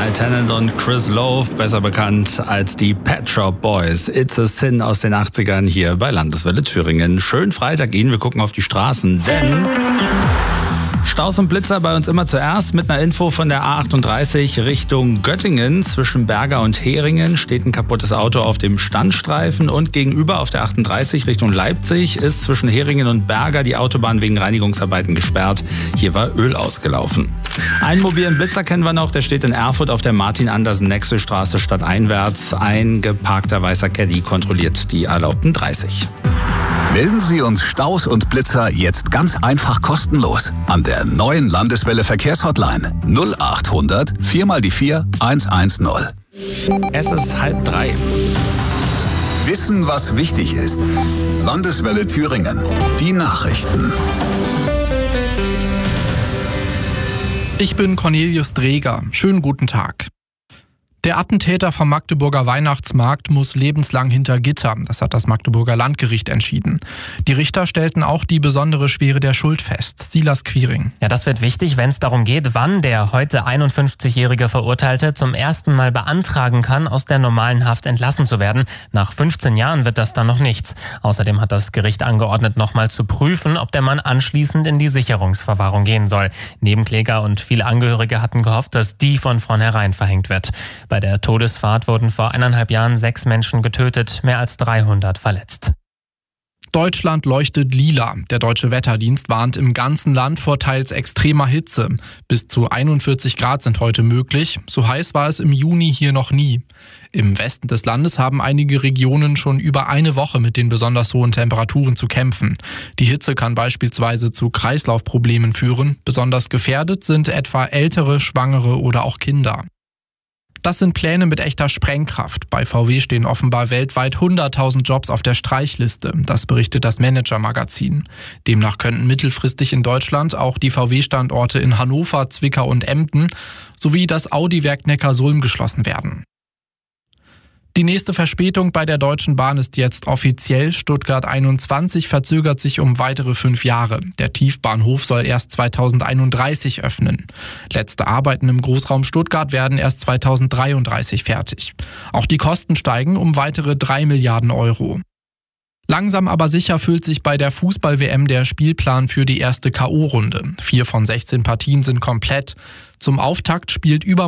Ty Tennant und Chris Lowe, besser bekannt als die Pet Shop Boys. It's a Sin aus den 80ern hier bei Landeswelle Thüringen. Schönen Freitag Ihnen, wir gucken auf die Straßen, denn Staus und Blitzer bei uns immer zuerst mit einer Info von der A38 Richtung Göttingen. Zwischen Berga und Heringen steht ein kaputtes Auto auf dem Standstreifen und gegenüber auf der 38 Richtung Leipzig ist zwischen Heringen und Berga die Autobahn wegen Reinigungsarbeiten gesperrt. Hier war Öl ausgelaufen. Einen mobilen Blitzer kennen wir noch, der steht in Erfurt auf der Martin-Andersen-Nexel-Straße stadteinwärts. Ein geparkter weißer Caddy kontrolliert die erlaubten 30. Melden Sie uns Staus und Blitzer jetzt ganz einfach kostenlos an der neuen Landeswelle Verkehrshotline 0800 4x4 110. Es ist 2:30. Wissen, was wichtig ist. Landeswelle Thüringen. Die Nachrichten. Ich bin Cornelius Dreger. Schönen guten Tag. Der Attentäter vom Magdeburger Weihnachtsmarkt muss lebenslang hinter Gitter. Das hat das Magdeburger Landgericht entschieden. Die Richter stellten auch die besondere Schwere der Schuld fest. Silas Quiring. Ja, das wird wichtig, wenn es darum geht, wann der heute 51-jährige Verurteilte zum ersten Mal beantragen kann, aus der normalen Haft entlassen zu werden. Nach 15 Jahren wird das dann noch nichts. Außerdem hat das Gericht angeordnet, nochmal zu prüfen, ob der Mann anschließend in die Sicherungsverwahrung gehen soll. Nebenkläger und viele Angehörige hatten gehofft, dass die von vornherein verhängt wird. Bei der Todesfahrt wurden vor 1,5 Jahren 6 Menschen getötet, mehr als 300 verletzt. Deutschland leuchtet lila. Der Deutsche Wetterdienst warnt im ganzen Land vor teils extremer Hitze. Bis zu 41 Grad sind heute möglich. So heiß war es im Juni hier noch nie. Im Westen des Landes haben einige Regionen schon über eine Woche mit den besonders hohen Temperaturen zu kämpfen. Die Hitze kann beispielsweise zu Kreislaufproblemen führen. Besonders gefährdet sind etwa Ältere, Schwangere oder auch Kinder. Das sind Pläne mit echter Sprengkraft. Bei VW stehen offenbar weltweit 100.000 Jobs auf der Streichliste. Das berichtet das Manager-Magazin. Demnach könnten mittelfristig in Deutschland auch die VW-Standorte in Hannover, Zwickau und Emden sowie das Audi-Werk Neckarsulm geschlossen werden. Die nächste Verspätung bei der Deutschen Bahn ist jetzt offiziell. Stuttgart 21 verzögert sich um weitere 5 Jahre. Der Tiefbahnhof soll erst 2031 öffnen. Letzte Arbeiten im Großraum Stuttgart werden erst 2033 fertig. Auch die Kosten steigen um weitere 3 Milliarden Euro. Langsam aber sicher füllt sich bei der Fußball-WM der Spielplan für die erste K.O.-Runde. 4 von 16 Partien sind komplett. Zum Auftakt spielt